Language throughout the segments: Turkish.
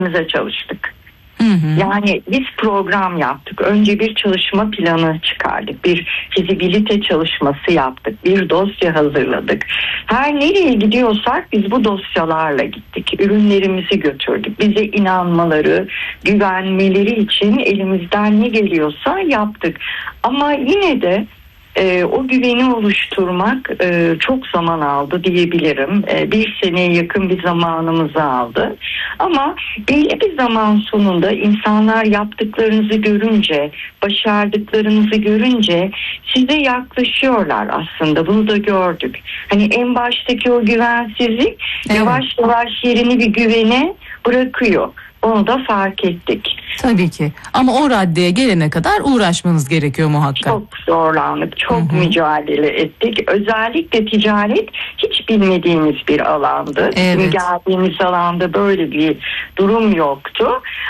çalıştık. Yani biz program yaptık. Önce bir çalışma planı çıkardık. Bir fizibilite çalışması yaptık. Bir dosya hazırladık. Her nereye gidiyorsak biz bu dosyalarla gittik. Ürünlerimizi götürdük. Bize inanmaları, güvenmeleri için elimizden ne geliyorsa yaptık. Ama yine de o güveni oluşturmak çok zaman aldı diyebilirim. Bir seneye yakın bir zamanımızı aldı. Ama belli bir zaman sonunda insanlar yaptıklarınızı görünce, başardıklarınızı görünce size yaklaşıyorlar aslında. Bunu da gördük. Hani en baştaki o güvensizlik yavaş yavaş yerini bir güvene bırakıyor. Onu da fark ettik. Tabii ki. Ama o raddeye gelene kadar uğraşmanız gerekiyor muhakkak. Çok zorlandık, çok mücadele ettik. Özellikle ticaret hiç bilmediğimiz bir alandı. Evet. Geldiğimiz alanda böyle bir durum yoktu.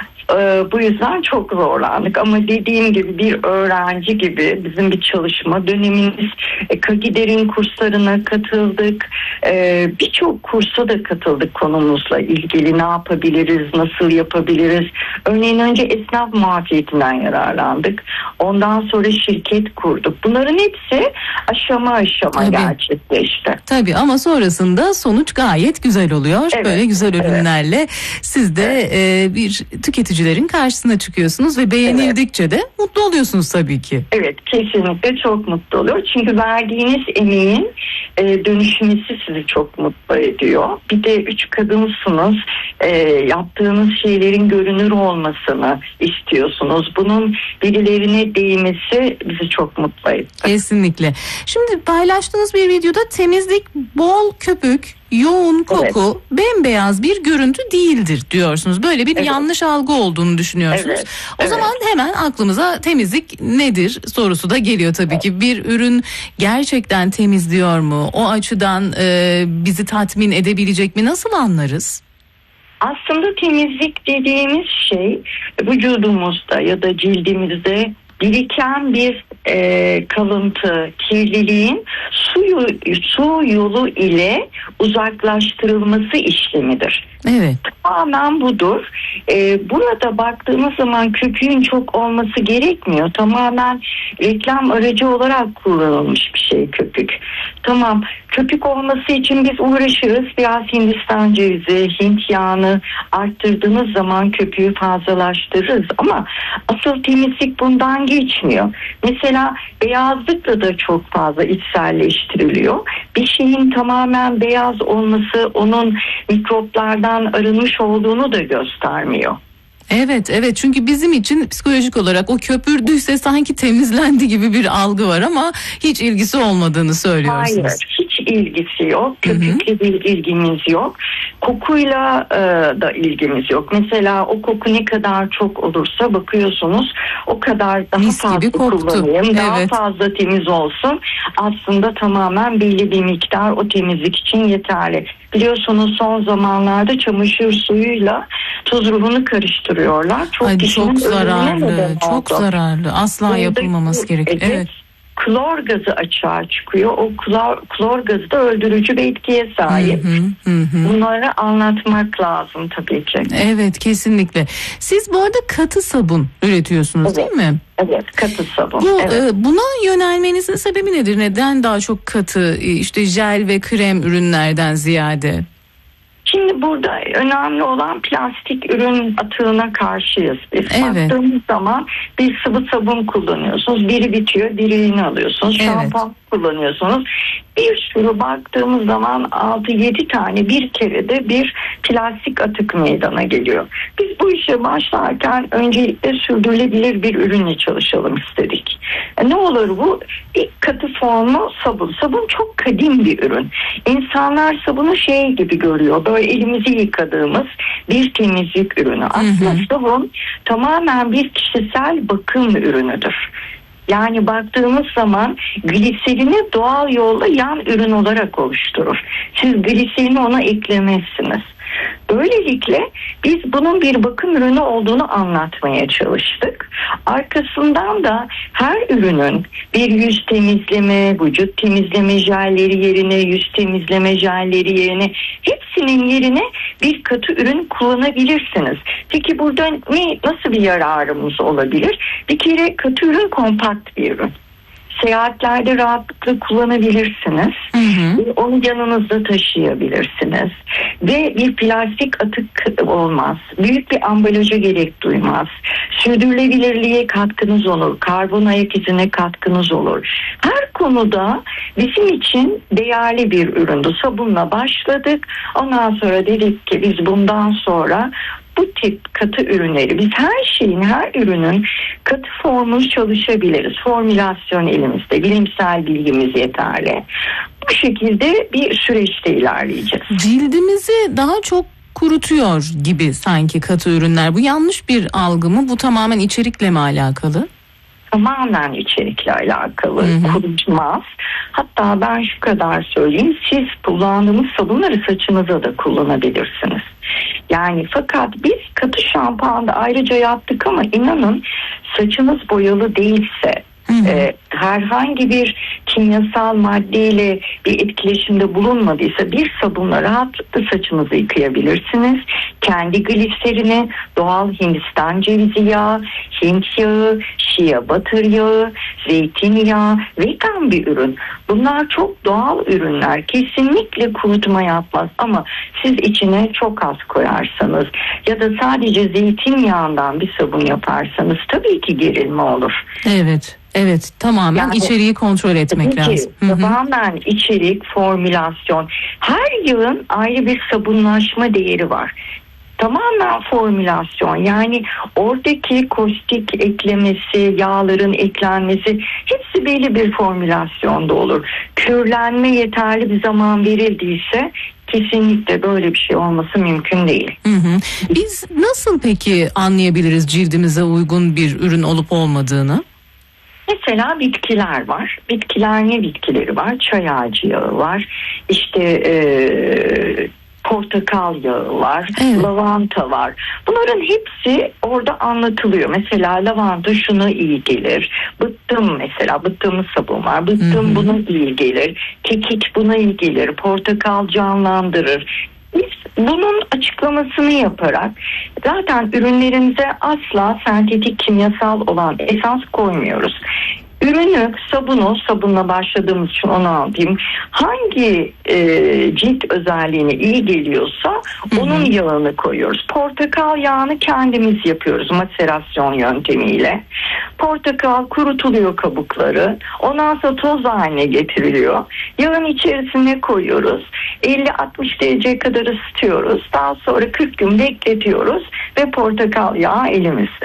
Bu yüzden çok zorlandık ama dediğim gibi bir öğrenci gibi bizim bir çalışma dönemimiz, Kagider'in kurslarına katıldık, birçok kursa da katıldık konumuzla ilgili. Ne yapabiliriz, nasıl yapabiliriz? Örneğin önce esnaf muafiyetinden yararlandık, ondan sonra şirket kurduk. Bunların hepsi aşama aşama gerçekleşti. Tabii ama sonrasında sonuç gayet güzel oluyor. Evet, böyle güzel ürünlerle siz de bir tüketicilerin karşısına çıkıyorsunuz ve beğenildikçe de mutlu oluyorsunuz tabii ki. Evet, kesinlikle çok mutlu oluyor. Çünkü verdiğiniz emeğin dönüşmesi sizi çok mutlu ediyor. Bir de 3 kadınsınız. Yaptığınız şeylerin görünür olmasını istiyorsunuz. Bunun birilerine değmesi bizi çok mutlu etti. Kesinlikle. Şimdi paylaştığınız bir videoda temizlik, bol köpük, yoğun koku, bembeyaz bir görüntü değildir diyorsunuz. Böyle bir yanlış algı olduğunu düşünüyorsunuz. O zaman hemen aklımıza temizlik nedir sorusu da geliyor tabii ki. Bir ürün gerçekten temizliyor mu? O açıdan bizi tatmin edebilecek mi? Nasıl anlarız? Aslında temizlik dediğimiz şey vücudumuzda ya da cildimizde biriken bir kalıntı, kirliliğin su yolu ile uzaklaştırılması işlemidir. Evet. Tamamen budur. Buna da baktığımız zaman köpüğün çok olması gerekmiyor. Tamamen reklam aracı olarak kullanılmış bir şey köpük. Tamam, köpük olması için biz uğraşırız. Biraz Hindistan cevizi, Hint yağını arttırdığınız zaman köpüğü fazlalaştırırız. Ama asıl temizlik bundan geçmiyor. Mesela beyazlıkla da çok fazla içselleştiriliyor. Bir şeyin tamamen beyaz olması onun mikroplardan arınmış olduğunu da göstermiyor. Evet çünkü bizim için psikolojik olarak o köpürdüyse sanki temizlendi gibi bir algı var ama hiç ilgisi olmadığını söylüyorsunuz. Hayır, hiç ilgisi yok. Köpükle bir ilgimiz yok. Kokuyla da ilgimiz yok. Mesela o koku ne kadar çok olursa bakıyorsunuz o kadar daha mis fazla kullanayım, daha fazla temiz olsun. Aslında tamamen belli bir miktar o temizlik için yeterli. Biliyorsunuz son zamanlarda çamaşır suyuyla tuz ruhunu karıştırıyorlar. Çok zararlı, çok zararlı. Asla yapılmaması gerekiyor. Evet. Klor gazı açığa çıkıyor. O klor gazı da öldürücü bir etkiye sahip. Bunları anlatmak lazım tabii ki. Evet, kesinlikle. Siz bu arada katı sabun üretiyorsunuz değil mi? Evet, katı sabun. Buna yönelmenizin sebebi nedir? Neden daha çok katı, işte jel ve krem ürünlerden ziyade? Şimdi burada önemli olan plastik ürün atığına karşıyız. Baktığımız zaman bir sıvı sabun kullanıyorsunuz. Biri bitiyor, diğerini alıyorsunuz. Şampuan kullanıyorsunuz. Bir sürü baktığımız zaman 6-7 tane bir kerede bir plastik atık meydana geliyor. Biz bu işe başlarken öncelikle sürdürülebilir bir ürünle çalışalım istedik. Ne olur bu? İlk katı formu sabun. Sabun çok kadim bir ürün. İnsanlar sabunu şey gibi görüyor. Böyle elimizi yıkadığımız bir temizlik ürünü. Aslında sabun tamamen bir kişisel bakım ürünüdür. Yani baktığımız zaman gliserini doğal yolla yan ürün olarak oluşturur. Siz gliserini ona eklemezsiniz. Böylelikle biz bunun bir bakım ürünü olduğunu anlatmaya çalıştık. Arkasından da her ürünün bir yüz temizleme, vücut temizleme jelleri yerine, yüz temizleme jelleri yerine, hepsinin yerine bir katı ürün kullanabilirsiniz. Peki burada nasıl bir yararımız olabilir? Bir kere katı ürün kompakt bir ürün. Seyahatlerde rahatlıkla kullanabilirsiniz. Onu yanınızda taşıyabilirsiniz. Ve bir plastik atık olmaz. Büyük bir ambalaja gerek duymaz. Sürdürülebilirliğe katkınız olur. Karbon ayak izine katkınız olur. Her konuda bizim için değerli bir üründü. Sabunla başladık. Ondan sonra dedik ki biz bundan sonra bu tip katı ürünleri, biz her ürünün katı formu çalışabiliriz. Formülasyon elimizde, bilimsel bilgimiz yeterli. Bu şekilde bir süreçte ilerleyeceğiz. Cildimizi daha çok kurutuyor gibi sanki katı ürünler. Bu yanlış bir algı mı? Bu tamamen içerikle mi alakalı? Tamamen içerikle alakalı. Kurutmaz. Hatta ben şu kadar söyleyeyim. Siz kullandığınız sabunları saçınıza da kullanabilirsiniz. Yani fakat biz katı şampuanda ayrıca yaptık ama inanın saçınız boyalı değilse, herhangi bir kimyasal maddeyle bir etkileşimde bulunmadıysa bir sabunla rahatlıkla saçınızı yıkayabilirsiniz. Kendi gliserini, doğal Hindistan cevizi yağı, Hint yağı, Shea butter yağı, zeytinyağı, vegan bir ürün. Bunlar çok doğal ürünler. Kesinlikle kurutma yapmaz ama siz içine çok az koyarsanız ya da sadece zeytinyağından bir sabun yaparsanız tabii ki gerilme olur. Evet, tamamen yani, içeriği kontrol etmek lazım. Tamamen içerik, formülasyon. Her yağın ayrı bir sabunlaşma değeri var. Tamamen formülasyon, yani oradaki kostik eklemesi, yağların eklenmesi hepsi belli bir formülasyonda olur. Kürlenme yeterli bir zaman verildiyse kesinlikle böyle bir şey olması mümkün değil. Biz nasıl peki anlayabiliriz cildimize uygun bir ürün olup olmadığını? Mesela bitkiler var. Bitkiler ne bitkileri var? Çay ağacı yağı var. İşte portakal yağı var. Lavanta var. Bunların hepsi orada anlatılıyor. Mesela lavanta şuna iyi gelir. Bıttım mesela. Bıttığımız sabun var. Bıttım buna iyi gelir. Kekik buna iyi gelir. Portakal canlandırır. Biz bunun açıklamasını yaparak zaten ürünlerimize asla sentetik kimyasal olan esans koymuyoruz. Ürünü, sabunla başladığımız için onu anlatayım. Hangi cilt özelliğine iyi geliyorsa onun yağını koyuyoruz. Portakal yağını kendimiz yapıyoruz maserasyon yöntemiyle. Portakal kurutuluyor kabukları. Ondan sonra toz haline getiriliyor. Yağın içerisine koyuyoruz. 50-60 dereceye kadar ısıtıyoruz. Daha sonra 40 gün bekletiyoruz ve portakal yağı elimizde.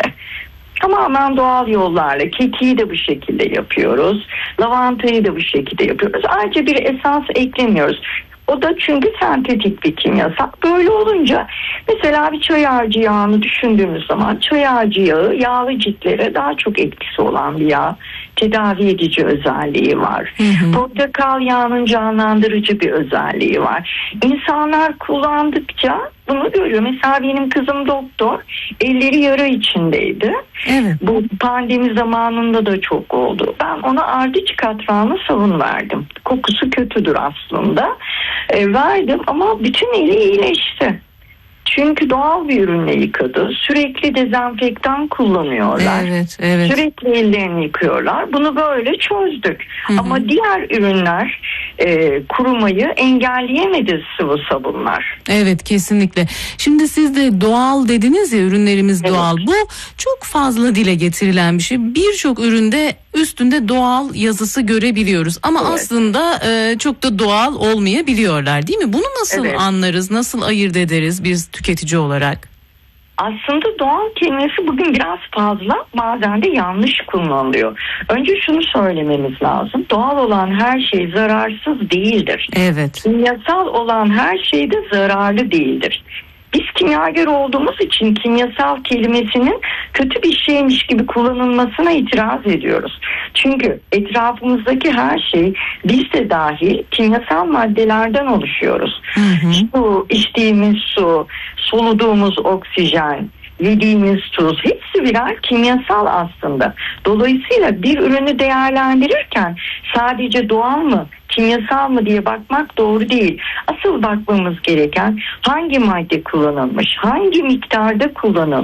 Tamamen doğal yollarla. Kekiği de bu şekilde yapıyoruz. Lavantayı da bu şekilde yapıyoruz. Ayrıca bir esans eklemiyoruz. O da çünkü sentetik bir kimyasal. Böyle olunca mesela bir çay ağacı yağını düşündüğümüz zaman çay ağacı yağı yağlı ciltlere daha çok etkisi olan bir yağ. Tedavi edici özelliği var. Portakal yağının canlandırıcı bir özelliği var. İnsanlar kullandıkça bunu görüyor. Mesela benim kızım doktor. Elleri yara içindeydi. Bu pandemi zamanında da çok oldu. Ben ona ardıç katranlı sabun verdim. Kokusu kötüdür aslında. Verdim ama bütün eli iyileşti. Çünkü doğal bir ürünle yıkadı. Sürekli dezenfektan kullanıyorlar. Sürekli ellerini yıkıyorlar. Bunu böyle çözdük. Ama diğer ürünler kurumayı engelleyemedi, sıvı sabunlar. Evet, kesinlikle. Şimdi siz de doğal dediniz ya, ürünlerimiz doğal. Bu çok fazla dile getirilen bir şey. Birçok üründe üstünde doğal yazısı görebiliyoruz. Ama aslında çok da doğal olmayabiliyorlar, değil mi? Bunu nasıl anlarız, nasıl ayırt ederiz biz tüketici olarak? Aslında doğal kelimesi bugün biraz fazla, bazen de yanlış kullanılıyor. Önce şunu söylememiz lazım. Doğal olan her şey zararsız değildir. Kimyasal olan her şey de zararlı değildir. Biz kimyager olduğumuz için kimyasal kelimesinin kötü bir şeymiş gibi kullanılmasına itiraz ediyoruz. Çünkü etrafımızdaki her şey, biz de dahil, kimyasal maddelerden oluşuyoruz. Su, içtiğimiz su, soluduğumuz oksijen, yediğimiz tuz, hepsi birer kimyasal aslında. Dolayısıyla bir ürünü değerlendirirken sadece doğal mı, kimyasal mı diye bakmak doğru değil. Asıl bakmamız gereken hangi madde kullanılmış, hangi miktarda kullanılmış.